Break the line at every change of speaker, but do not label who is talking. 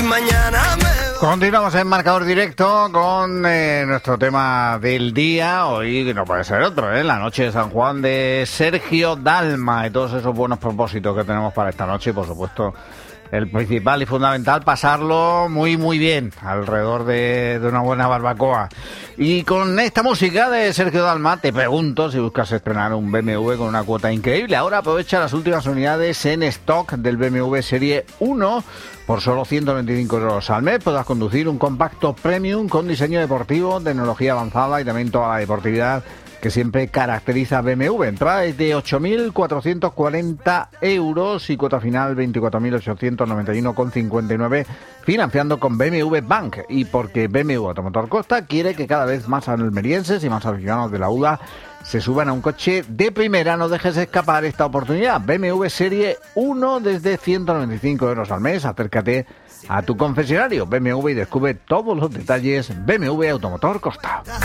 mañana
Continuamos en Marcador Directo con nuestro tema del día. Hoy no puede ser otro, la noche de San Juan de Sergio Dalma y todos esos buenos propósitos que tenemos para esta noche y, por supuesto, el principal y fundamental, pasarlo muy muy bien alrededor de una buena barbacoa. Y con esta música de Sergio Dalma te pregunto si buscas estrenar un BMW con una cuota increíble. Ahora aprovecha las últimas unidades en stock del BMW Serie 1 por solo 125 euros al mes. Podrás conducir un compacto premium con diseño deportivo, tecnología avanzada y también toda la deportividad que siempre caracteriza a BMW. Entrada es de 8.440 euros y cuota final 24.891,59, financiando con BMW Bank. Y porque BMW Automotor Costa quiere que cada vez más almerienses y más aficionados de la UDA se suban a un coche de primera. No dejes escapar esta oportunidad. BMW Serie 1 desde 195 euros al mes. Acércate a tu concesionario BMW y descubre todos los detalles. BMW Automotor Costa.